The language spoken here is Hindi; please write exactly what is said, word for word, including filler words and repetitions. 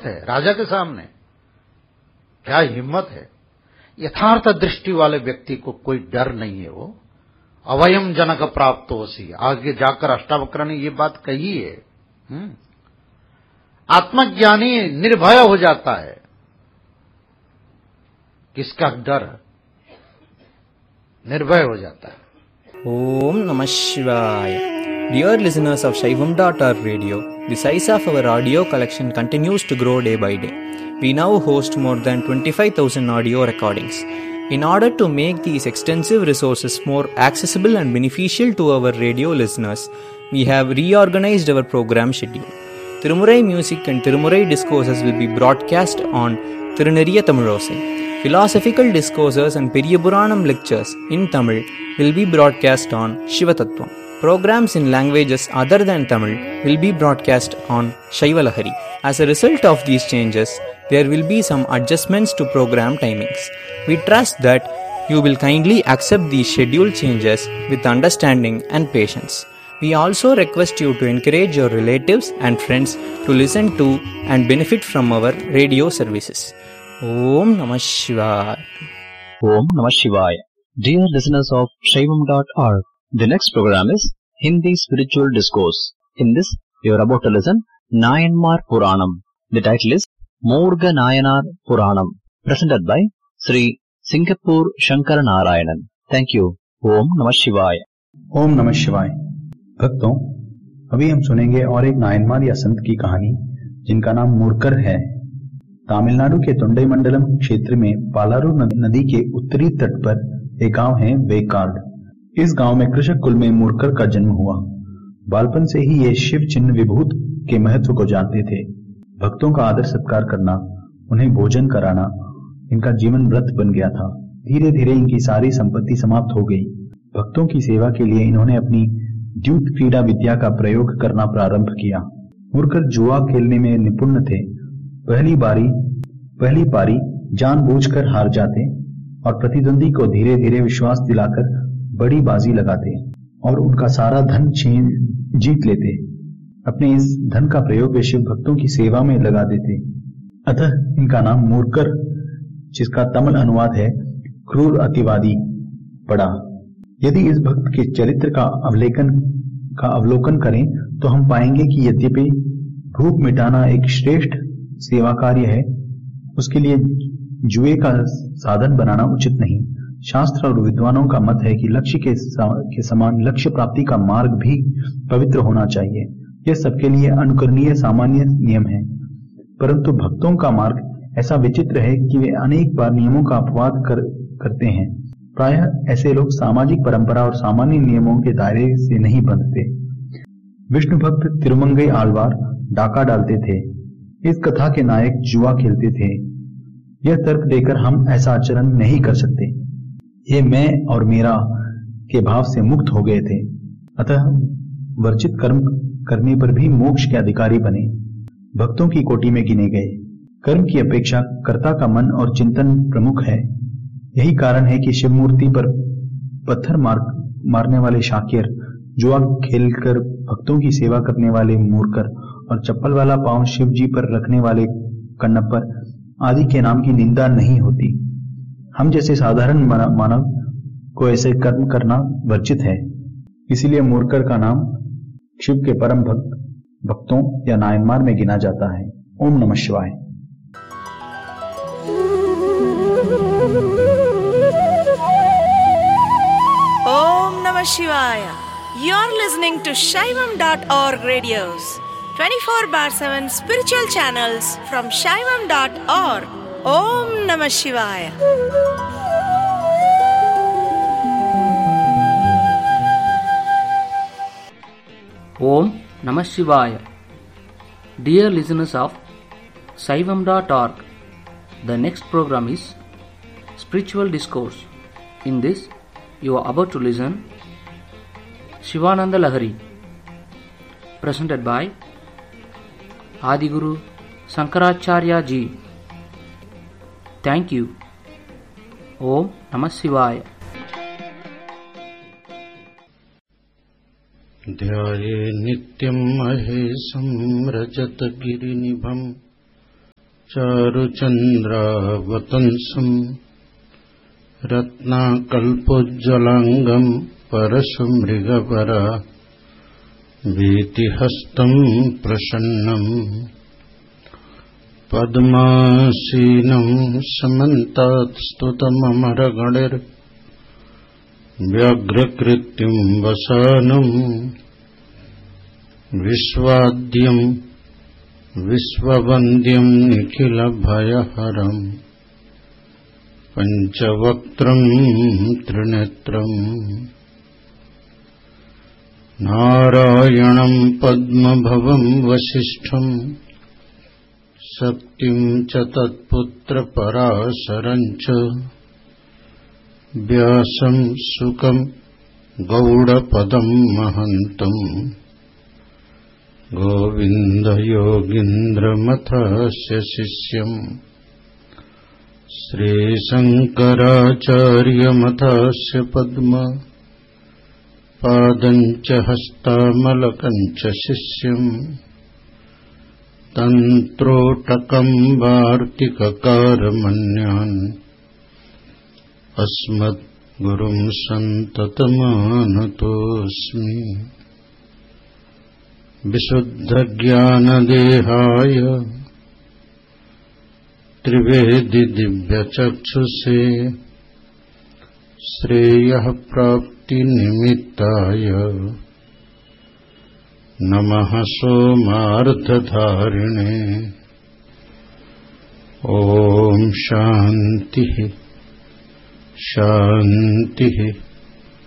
है राजा के सामने, क्या हिम्मत है। यथार्थ दृष्टि वाले व्यक्ति को कोई डर नहीं है। वो अवयम जनक प्राप्त होसी, आगे जाकर अष्टावक्र ने ये बात कही है। आत्मज्ञानी निर्भय हो जाता है। किसका डर, निर्भय हो जाता है। Om Namah Shivaya. Dear listeners of Shaivam dot org radio, the size of our audio collection continues to grow day by day. We now host more than twenty-five thousand audio recordings. In order to make these extensive resources more accessible and beneficial to our radio listeners, we have reorganized our program schedule. Tirumurai music and Tirumurai discourses will be broadcast on Tiruneriya Tamilosai. Philosophical discourses and Periyapuranam lectures in Tamil will be broadcast on Shivatattvam. Programs in languages other than Tamil will be broadcast on Shaivalahari. As a result of these changes, there will be some adjustments to program timings. We trust that you will kindly accept these schedule changes with understanding and patience. We also request you to encourage your relatives and friends to listen to and benefit from our radio services. Om Namah Shivaya. Om Namah Shivaya. Dear listeners of Shaivam dot org, the next program is Hindi Spiritual Discourse. In this, you are about to listen Nayanmar Puranam. The title is Morga Nayanar Puranam, presented by Sri Singapore Shankar Narayanan. Thank you. Om Namah Shivaya. Om Namah Shivaya. भक्तों, अभी हम सुनेंगे और एक नायनमार या संत की कहानी जिनका नाम मूर्कर है। तमिलनाडु के तोंडईमंडलम क्षेत्र में पालारू नदी के उत्तरी तट पर एक गांव है वेकार्ड। इस गांव में कृषक कुल में मूर्कर का जन्म हुआ। बालपन से ही ये शिव चिन्ह विभूत के महत्व को जानते थे। भक्तों का आदर सत्कार करना, उन्हें भोजन कराना इनका जीवन व्रत बन गया था। धीरे धीरे इनकी सारी संपत्ति समाप्त हो गई। भक्तों की सेवा के लिए इन्होंने अपनी द्यूत क्रीड़ा विद्या का प्रयोग करना प्रारंभ किया। मूर्कर जुआ खेलने में निपुण थे। पहली बारी पहली पारी जानबूझकर हार जाते और प्रतिद्वंदी को धीरे धीरे विश्वास दिलाकर बड़ी बाजी लगाते और उनका सारा धन छीन जीत लेते। अपने इस धन का प्रयोग वे शिव भक्तों की सेवा में लगा देते। अतः इनका नाम मूर्कर, जिसका तमिल अनुवाद है क्रूर अतिवादी, पड़ा। यदि इस भक्त के चरित्र का अवलोकन का अवलोकन करें तो हम पाएंगे कि यद्यपि भूख मिटाना एक श्रेष्ठ सेवा कार्य है, उसके लिए जुए का साधन बनाना उचित नहीं। शास्त्र और विद्वानों का मत है कि लक्ष्य के, के समान लक्ष्य प्राप्ति का मार्ग भी पवित्र होना चाहिए। यह सबके लिए अनुकरणीय सामान्य नियम है, परंतु भक्तों का मार्ग ऐसा विचित्र है कि वे अनेक बार नियमों का अपवाद कर, करते हैं। प्रायः ऐसे लोग सामाजिक परंपरा और सामान्य नियमों के दायरे से नहीं बंधते। विष्णु भक्त तिरुमंगई आलवार डाका डालते थे। इस कथा के नायक जुआ खेलते थे। यह तर्क देकर हम ऐसा आचरण नहीं कर सकते। ये मैं और मेरा के भाव से मुक्त हो गए थे, अतः वर्जित कर्म करने पर भी मोक्ष के अधिकारी बने, भक्तों की कोटि में गिने गए। कर्म की अपेक्षा कर्ता का मन और चिंतन प्रमुख है। यही कारण है कि शिव मूर्ति पर पत्थर मार मारने वाले शाकिर, जुआ खेलकर भक्तों की सेवा करने वाले मूर्खर और चप्पल वाला पांव शिव जी पर रखने वाले कन्नप्पर आदि के नाम की निंदा नहीं होती। हम जैसे साधारण मानव को ऐसे कर्म करना वर्जित है। इसीलिए मूर्खर का नाम शिव के परम भक्त भक्तों या नायनमार में गिना जाता है। ओम नमः शिवाय। Om Namah Shivaya. You're listening to Shaivam dot org radios, twenty-four bar seven spiritual channels from Shaivam dot org. Om Namah Shivaya. Om Namah Shivaya. Dear listeners of Shaivam dot org, the next program is Spiritual Discourse. In this, you are about to listen Shivananda Lahari, presented by Adiguru Sankaracharya Ji. Thank you. Om Namah Shivaya. ध्याये नित्यं महेशं रजतगिरिनिभं चारुचन्द्रावतंसम् रत्नाकल्पोज्ज्वलाङ्गम् परशुमृगपरा वीतिहस्तम् प्रसन्नम् पद्मासीनम् समन्तात् स्तुतममरगणैर् व्याघ्रकृत्युम् वसानम् विश्वाद्यम् विश्ववन्द्यम् निखिलभयहरम् पञ्चवक्त्रम् त्रिनेत्रम् नारायणम् पद्मभवम् वसिष्ठम् शक्तिम् च तत्पुत्रपराशरम् च व्यासम् शुकम् गौडपदम् महन्तम् गोविन्दयोगीन्द्रमथस्य शिष्यम् श्रीशङ्कराचार्यमथस्य पद्म पादम् च हस्तामलकम् च शिष्यम् तन्त्रोटकम् वार्तिककारमन्यान् अस्मद्गुरुम् सन्ततमानतोऽस्मि। विशुद्धज्ञानदेहाय त्रिवेदिदिव्यचक्षुषे श्रेयः प्राप्तिनिमित्ताय नमः सोमार्धधारिणे। ॐ शान्तिः शान्तिः